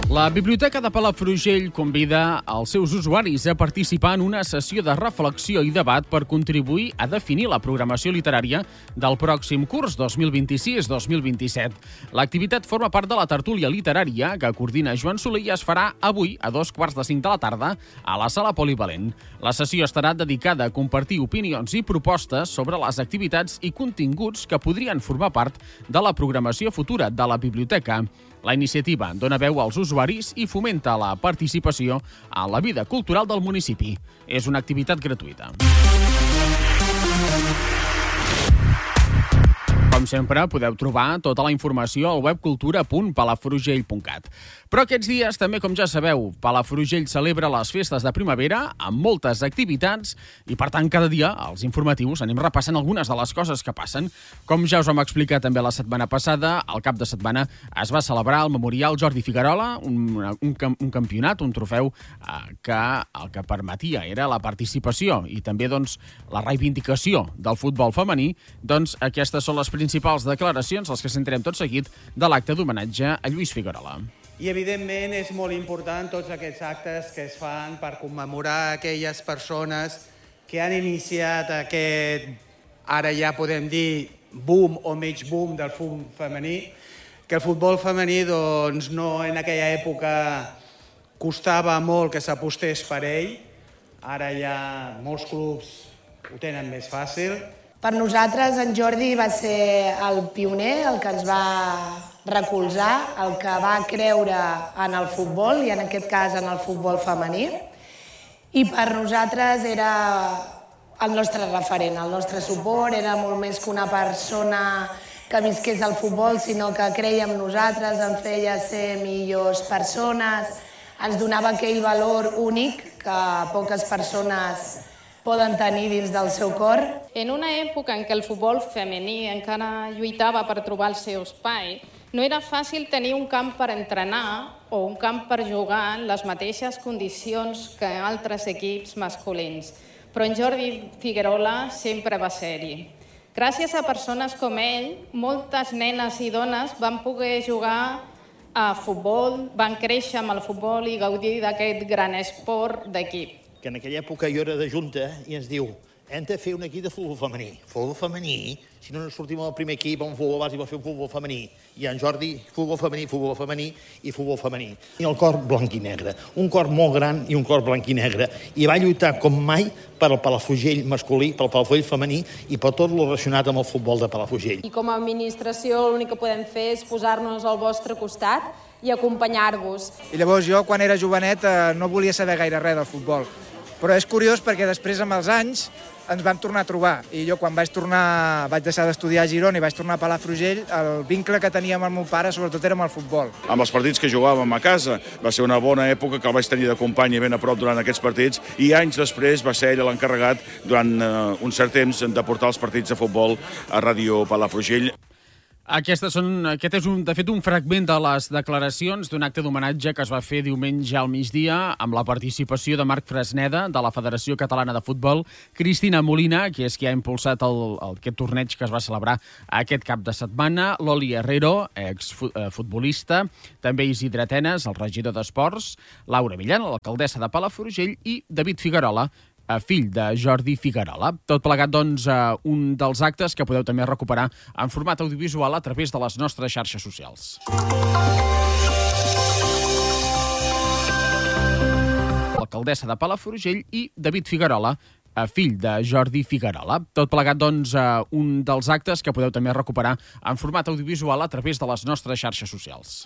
La Biblioteca de Palafrugell convida els seus usuaris a participar en una sessió de reflexió i debat per contribuir a definir la programació literària del pròxim curs 2026-2027. L'activitat forma part de la tertúlia literària que coordina Joan Soler i es farà avui a 2:45 de la tarda a la Sala Polivalent. La sessió estarà dedicada a compartir opinions i propostes sobre les activitats i continguts que podrien formar part de la programació futura de la biblioteca. La iniciativa dona veu als usuaris i fomenta la participació a la vida cultural del municipi. És una activitat gratuïta. Com sempre, podeu trobar tota la informació al web cultura.palafrugell.cat. Però aquests dies, també, com ja sabeu, Palafrugell celebra les festes de primavera amb moltes activitats i, per tant, cada dia, als informatius, anem repassant algunes de les coses que passen. Com ja us vam explicar també la setmana passada, al cap de setmana es va celebrar el Memorial Jordi Figuerola, un campionat, un trofeu que el que permetia era la participació i també doncs, la reivindicació del futbol femení. Doncs aquestes són les principals declaracions, les que sentirem tot seguit, de l'acte d'homenatge a Lluís Figuerola. I, evidentment, és molt important tots aquests actes que es fan per commemorar aquelles persones que han iniciat aquest, ara ja podem dir, boom o mig boom del futbol femení, que el futbol femení, doncs, no en aquella època costava molt que s'apostés per ell. Ara ja molts clubs ho tenen més fàcil. Per nosaltres, en Jordi va ser el pioner, el que ens va recolzar, el que va creure en el futbol, i en aquest cas en el futbol femení. I per nosaltres era el nostre referent, el nostre suport, era molt més que una persona que visqués el futbol, sinó que creia en nosaltres, ens feia ser millors persones, ens donava aquell valor únic que poques persones poden tenir dins del seu cor. En una època en què el futbol femení encara lluitava per trobar el seu espai, no era fàcil tenir un camp per entrenar o un camp per jugar en les mateixes condicions que altres equips masculins. Però en Jordi Figuerola sempre va ser-hi. Gràcies a persones com ell, moltes nenes i dones van poder jugar a futbol, van créixer amb el futbol i gaudir d'aquest gran esport d'equip. Que en aquella època jo era de junta i ens diu hem de fer un equip de futbol femení. Futbol femení? Si no sortim al primer equip, un futbol bàsic va fer un futbol femení. I en Jordi, futbol femení i futbol femení. I el cor blanc i negre. Un cor molt gran i un cor blanc i negre. I va lluitar com mai per al Palafrugell masculí, per al Palafrugell femení i per tot lo relacionat amb el futbol de Palafrugell. I com a administració l'únic que podem fer és posar-nos al vostre costat i acompanyar-vos. I llavors jo, quan era jovenet, no volia saber gaire res del futbol. Però és curiós perquè després, amb els anys, ens vam tornar a trobar. I jo, quan vaig deixar d'estudiar a Girona i vaig tornar a Palafrugell, el vincle que tenia amb el meu pare, sobretot, era amb el futbol. Amb els partits que jugàvem a casa, va ser una bona època que el vaig tenir de company i ben a prop durant aquests partits, i anys després va ser ell l'encarregat durant un cert temps de portar els partits de futbol a Ràdio Palafrugell. Aquest és, de fet, un fragment de les declaracions d'un acte d'homenatge que es va fer diumenge al migdia amb la participació de Marc Fresneda, de la Federació Catalana de Futbol, Cristina Molina, que és qui ha impulsat aquest torneig que es va celebrar aquest cap de setmana, l'Oli Herrero, exfutbolista, també Isidre Atenes, el regidor d'Esports, Laura Millán, l'alcaldessa de Palafrugell, i David Figuerola, fill de Jordi Figuerola. Tot plegat, doncs, un dels actes que podeu també recuperar en format audiovisual a través de les nostres xarxes socials. L'alcaldessa de Palafrugell i David Figuerola, fill de Jordi Figuerola. Tot plegat, doncs, un dels actes que podeu també recuperar en format audiovisual a través de les nostres xarxes socials.